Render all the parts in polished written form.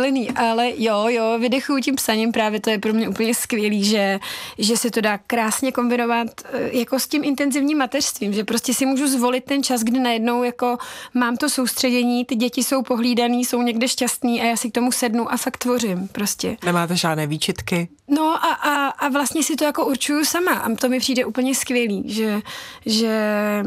šílený, ale jo, vydechuju tím psaním, právě to je pro mě úplně skvělý, že se to dá krásně kombinovat jako s tím intenzivním mateřstvím, že prostě si můžu zvolit ten čas, kdy najednou jako mám to soustředění, ty děti jsou pohlídaný, jsou někde šťastný a já si k tomu sednu a fakt tvořím prostě. Nemáte žádné výčitky? No a vlastně si to jako určuju sama a to mi přijde úplně skvělý, že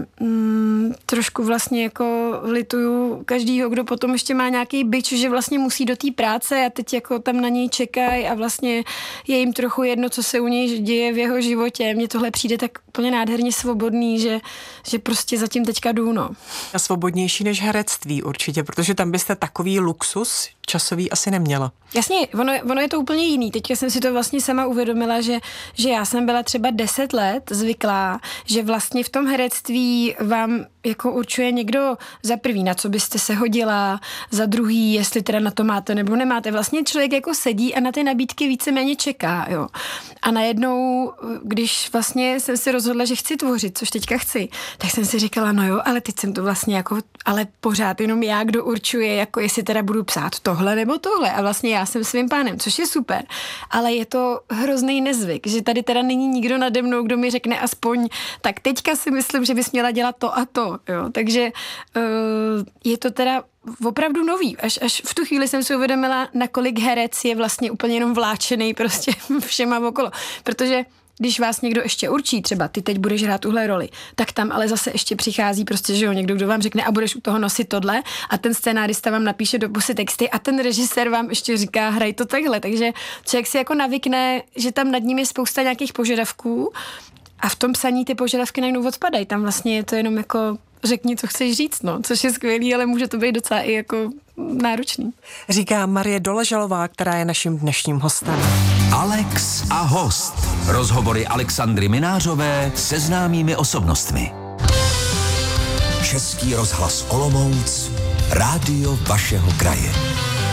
trošku vlastně jako lituju každýho, kdo potom ještě má nějaký bič, že vlastně musí do té práce a teď jako tam na něj čekají a vlastně je jim trochu jedno, co se u něj děje v jeho životě. Mně tohle přijde tak úplně nádherně svobodný, že prostě zatím teďka jdu, no. A svobodnější než herectví určitě, protože tam byste takový luxus časový asi neměla. Jasně, ono je to úplně jiný. Teďka jsem si to vlastně sama uvědomila, že já jsem byla třeba 10 let zvyklá, že vlastně v tom herectví vám jako určuje někdo za prvý, na co byste se hodila, za druhý, jestli teda na to máte nebo nemáte. Vlastně člověk jako sedí a na ty nabídky víceméně čeká, jo. A najednou, když vlastně jsem si rozhodla, že chci tvořit, což teďka chci, tak jsem si říkala, no jo, ale teď jsem to vlastně jako, ale pořád jenom já, kdo určuje, jako jestli teda budu psát tohle nebo tohle. A vlastně já jsem svým pánem, což je super. Ale je to hrozný nezvyk, že tady teda není nikdo nade mnou, kdo mi řekne aspoň, tak teďka si myslím, že bys měla dělat to a to. Jo. Takže je to teda opravdu nový. Až v tu chvíli jsem si uvědomila, nakolik herec je vlastně úplně jenom vláčený prostě všema okolo. Protože když vás někdo ještě určí, třeba ty teď budeš hrát tuhle roli, tak tam ale zase ještě přichází prostě, že jo, někdo, kdo vám řekne a budeš u toho nosit tohle a ten scénárista vám napíše do pusy texty a ten režisér vám ještě říká, hraj to takhle. Takže člověk si jako navykne, že tam nad ním je spousta nějakých požadavků a v tom psaní ty požadavky najednou odpadají. Tam vlastně je to jenom jako řekni, co chceš říct, no, což je skvělý, ale může to být docela i jako náročný. Říká Marie Doležalová, která je naším dnešním hostem. Alex a host. Rozhovory Alexandry Minářové se známými osobnostmi. Český rozhlas Olomouc, rádio vašeho kraje.